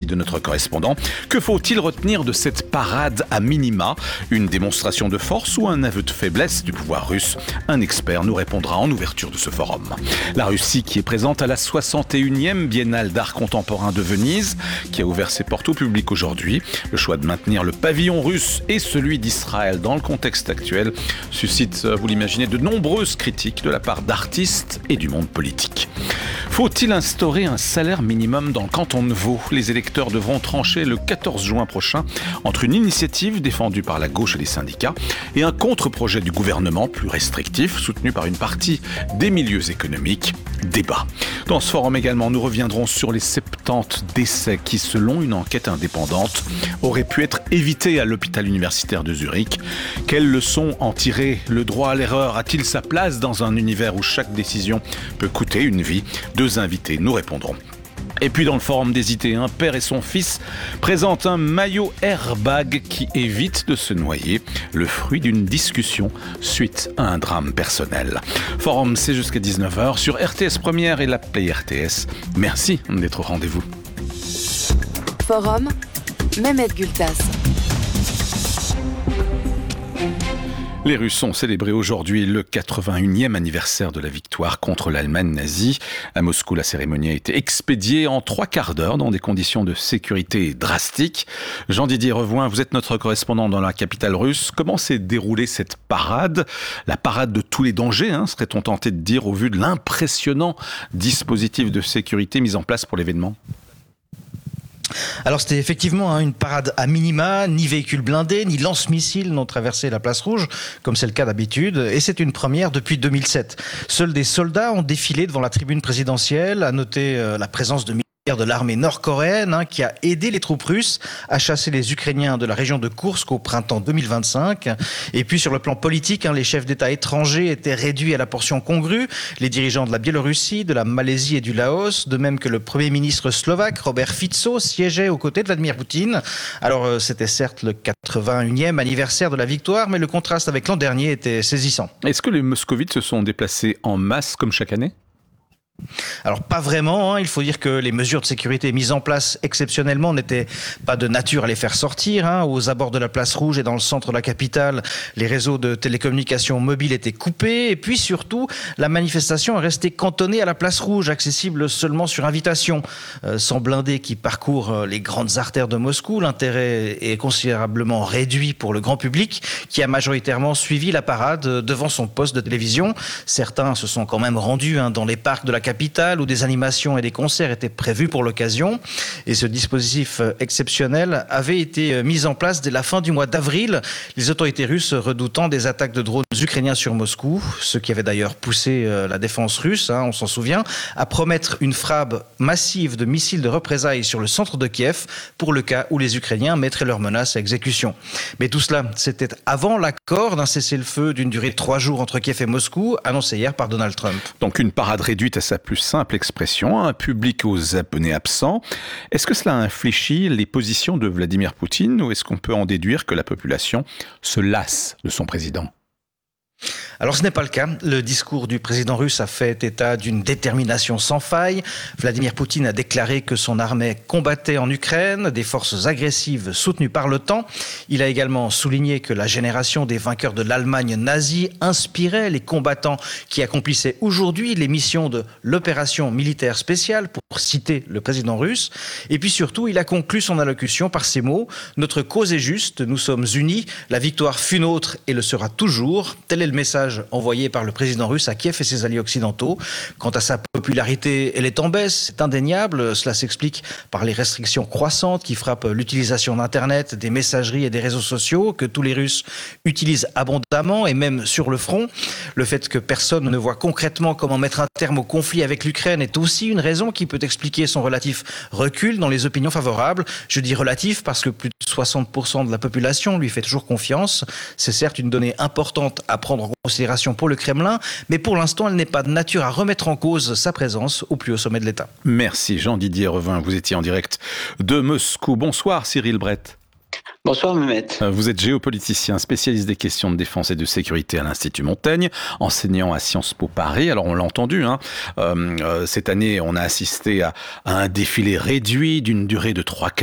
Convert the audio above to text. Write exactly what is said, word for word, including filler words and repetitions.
de notre correspondant. Que faut-il retenir de cette parade à minima? Une démonstration de force ou un aveu de faiblesse du pouvoir russe? Un expert nous répondra en ouverture de ce forum. La Russie qui est présente à la soixante et unième Biennale d'art contemporain de Venise, qui a ouvert ses portes au public aujourd'hui. Le choix de maintenir le pavillon russe et celui d'Israël dans le contexte actuel suscite, vous l'imaginez, de nombreuses critiques de la part d'artistes et du monde politique. Faut-il instaurer un salaire minimum dans le canton de Vaud? Les électeurs devront trancher le quatorze juin prochain entre une initiative défendue par la gauche et les syndicats et un contre-projet du gouvernement plus restrictif soutenu par une partie des milieux économiques. Débat. Dans ce forum également, nous reviendrons sur les soixante-dix décès qui, selon une enquête indépendante, auraient pu être évités à l'hôpital universitaire de Zurich. Quelles leçons en tirer? Le droit à l'erreur a-t-il sa place dans un univers où chaque décision peut coûter une vie? Deux invités nous répondront. Et puis dans le forum des I T, un père et son fils présentent un maillot airbag qui évite de se noyer, le fruit d'une discussion suite à un drame personnel. Forum, c'est jusqu'à dix-neuf heures sur R T S Première et la Play R T S. Merci d'être au rendez-vous. Forum, Mehmet Gültas. Les Russes ont célébré aujourd'hui le quatre-vingt-unième anniversaire de la victoire contre l'Allemagne nazie. À Moscou, la cérémonie a été expédiée en trois quarts d'heure dans des conditions de sécurité drastiques. Jean-Didier Revoin, vous êtes notre correspondant dans la capitale russe. Comment s'est déroulée cette parade? La parade de tous les dangers, hein, serait-on tenté de dire au vu de l'impressionnant dispositif de sécurité mis en place pour l'événement? Alors c'était effectivement hein, une parade à minima, ni véhicules blindés, ni lance-missiles n'ont traversé la place rouge, comme c'est le cas d'habitude, et c'est une première depuis deux mille sept. Seuls des soldats ont défilé devant la tribune présidentielle, à noter euh, la présence de de l'armée nord-coréenne hein, qui a aidé les troupes russes à chasser les Ukrainiens de la région de Koursk au printemps deux mille vingt-cinq. Et puis sur le plan politique, hein, les chefs d'État étrangers étaient réduits à la portion congrue. Les dirigeants de la Biélorussie, de la Malaisie et du Laos, de même que le Premier ministre slovaque Robert Fico siégeait aux côtés de Vladimir Poutine. Alors euh, c'était certes le quatre-vingt-unième anniversaire de la victoire, mais le contraste avec l'an dernier était saisissant. Est-ce que les moscovites se sont déplacés en masse comme chaque année ? Alors pas vraiment, hein. Il faut dire que les mesures de sécurité mises en place exceptionnellement n'étaient pas de nature à les faire sortir. Hein. Aux abords de la place rouge et dans le centre de la capitale, les réseaux de télécommunications mobiles étaient coupés. Et puis surtout, la manifestation est restée cantonnée à la place rouge, accessible seulement sur invitation. Euh, sans blindés qui parcourent les grandes artères de Moscou, l'intérêt est considérablement réduit pour le grand public qui a majoritairement suivi la parade devant son poste de télévision. Certains se sont quand même rendus hein, dans les parcs de la capitale capitale où des animations et des concerts étaient prévus pour l'occasion. Et ce dispositif exceptionnel avait été mis en place dès la fin du mois d'avril, les autorités russes redoutant des attaques de drones ukrainiens sur Moscou, ce qui avait d'ailleurs poussé la défense russe, hein, on s'en souvient, à promettre une frappe massive de missiles de représailles sur le centre de Kiev pour le cas où les Ukrainiens mettraient leurs menaces à exécution. Mais tout cela, c'était avant l'accord d'un cessez-le-feu d'une durée de trois jours entre Kiev et Moscou, annoncé hier par Donald Trump. Donc une parade réduite à sa plus simple expression, un public aux abonnés absents. Est-ce que cela infléchit les positions de Vladimir Poutine ou est-ce qu'on peut en déduire que la population se lasse de son président ? Alors ce n'est pas le cas. Le discours du président russe a fait état d'une détermination sans faille. Vladimir Poutine a déclaré que son armée combattait en Ukraine des forces agressives soutenues par l'OTAN. Il a également souligné que la génération des vainqueurs de l'Allemagne nazie inspirait les combattants qui accomplissaient aujourd'hui les missions de l'opération militaire spéciale, pour citer le président russe. Et puis surtout, il a conclu son allocution par ces mots « Notre cause est juste, nous sommes unis, la victoire fut nôtre et le sera toujours ». Tel est le message envoyé par le président russe à Kiev et ses alliés occidentaux. Quant à sa popularité, elle est en baisse, c'est indéniable. Cela s'explique par les restrictions croissantes qui frappent l'utilisation d'Internet, des messageries et des réseaux sociaux que tous les Russes utilisent abondamment et même sur le front. Le fait que personne ne voit concrètement comment mettre un terme au conflit avec l'Ukraine est aussi une raison qui peut expliquer son relatif recul dans les opinions favorables. Je dis relatif parce que plus de soixante pour cent de la population lui fait toujours confiance. C'est certes une donnée importante à prendre en considération pour le Kremlin, mais pour l'instant, elle n'est pas de nature à remettre en cause sa présence au plus haut sommet de l'État. Merci Jean-Didier Revoin, vous étiez en direct de Moscou. Bonsoir Cyril Brett. Bonsoir Mehmet. Vous êtes géopoliticien, spécialiste des questions de défense et de sécurité à l'Institut Montaigne, enseignant à Sciences Po Paris. Alors on l'a entendu, hein, euh, cette année on a assisté à, à un défilé réduit d'une durée de trois